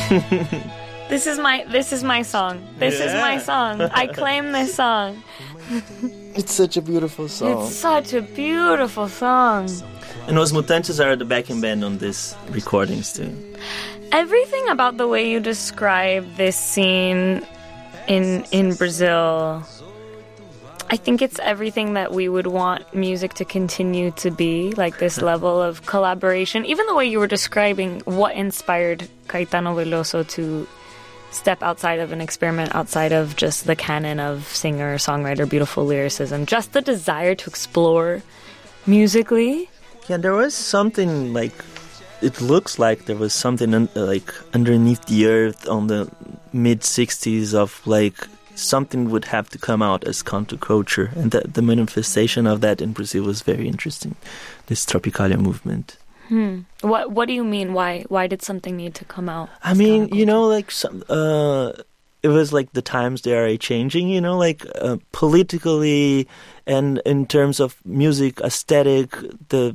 This is my song. This is my song. I claim this song. It's such a beautiful song. It's such a beautiful song. And Os Mutantes are the backing band on this recordings too. Everything about the way you describe this scene in Brazil, I think it's everything that we would want music to continue to be, like this level of collaboration. Even the way you were describing what inspired Caetano Veloso to step outside of an experiment, outside of just the canon of singer, songwriter, beautiful lyricism, just the desire to explore musically. Yeah, there was something like, it looks like there was something like underneath the earth on the mid-60s of like something would have to come out as counterculture, and the manifestation of that in Brazil was very interesting, this Tropicalia movement. What do you mean? Why did something need to come out? I mean, you know, like it was like the times they are changing, you know, like politically and in terms of music aesthetic, the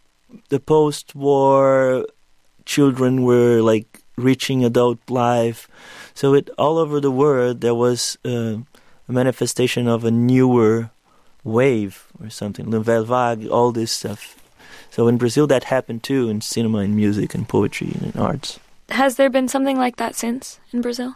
post-war children were like reaching adult life. So all over the world there was a manifestation of a newer wave or something, Nouvelle Vague, all this stuff. So in Brazil that happened too, in cinema and music and poetry and in arts. Has there been something like that since in Brazil?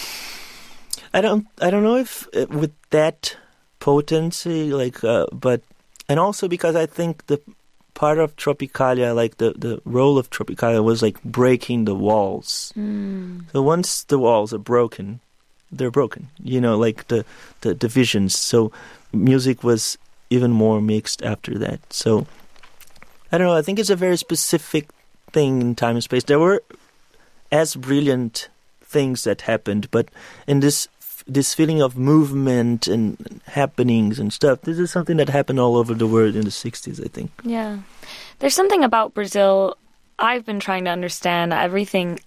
I don't know if with that potency, like, but, and also because I think the part of Tropicalia, like the role of Tropicalia was like breaking the walls. So once the walls are broken, they're broken, you know, like the divisions. So music was even more mixed after that. So I don't know, I think it's a very specific thing in time and space. There were as brilliant things that happened, but in this feeling of movement and happenings and stuff, this is something that happened all over the world in the 60s, I think. Yeah. There's something about Brazil I've been trying to understand. Everything.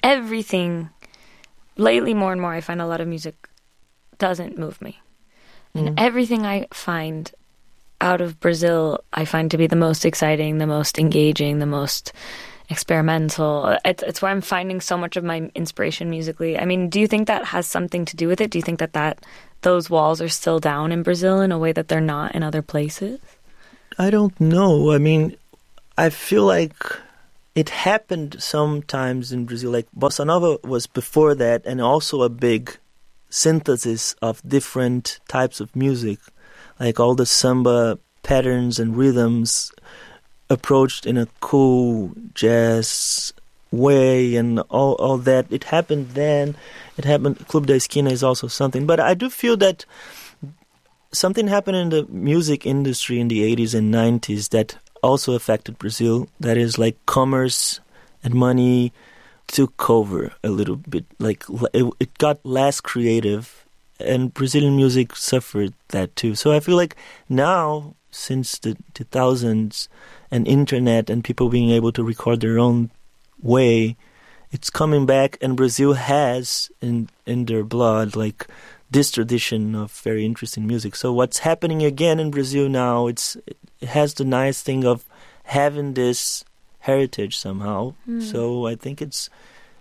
Lately, more and more, I find a lot of music doesn't move me. And everything I find out of Brazil, I find to be the most exciting, the most engaging, the most experimental. It's where I'm finding so much of my inspiration musically. I mean, do you think that has something to do with it? Do you think that those walls are still down in Brazil in a way that they're not in other places? I don't know. I mean, I feel like it happened sometimes in Brazil. Like Bossa Nova was before that, and also a big synthesis of different types of music. Like all the samba patterns and rhythms approached in a cool jazz way and all that. It happened then. It happened. Club da Esquina is also something. But I do feel that something happened in the music industry in the 80s and 90s that also affected Brazil. That is like commerce and money took over a little bit. Like it got less creative. And Brazilian music suffered that too. So I feel like now, since the 2000s and internet and people being able to record their own way, it's coming back, and Brazil has in their blood like this tradition of very interesting music. So what's happening again in Brazil now, it has the nice thing of having this heritage somehow. So I think it's...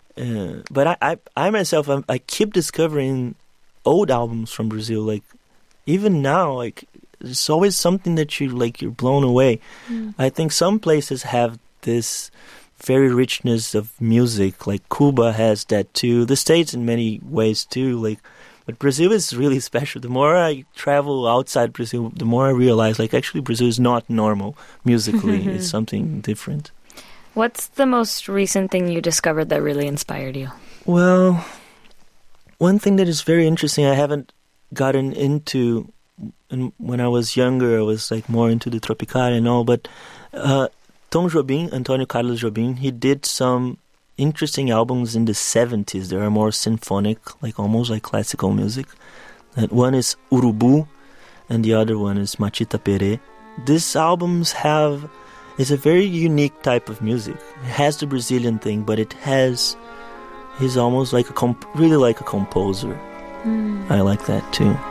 but I myself, I keep discovering old albums from Brazil, like even now, like there's always something that you're blown away. I think some places have this very richness of music, like Cuba has that too, the States in many ways too, like, but Brazil is really special. The more I travel outside Brazil, the more I realize like actually Brazil is not normal musically. It's something different. What's the most recent thing you discovered that really inspired you? Well, one thing that is very interesting, I haven't gotten into, and when I was younger, I was like more into the Tropicalia and all, but Tom Jobim, Antônio Carlos Jobim, he did some interesting albums in the 70s. They are more symphonic, like almost like classical music. And one is Urubu, and the other one is Machita Peré. These albums it's a very unique type of music. It has the Brazilian thing, but he's almost like really like a composer. I like that too.